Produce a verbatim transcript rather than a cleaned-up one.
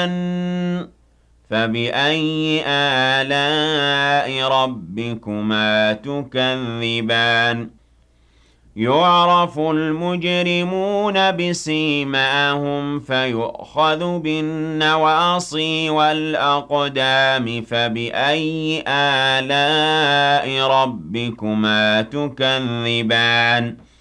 الجن فبأي آلاء ربكما تكذبان يعرف المجرمون بسيماهم فيؤخذ بالنواصي والأقدام فبأي آلاء ربكما تكذبان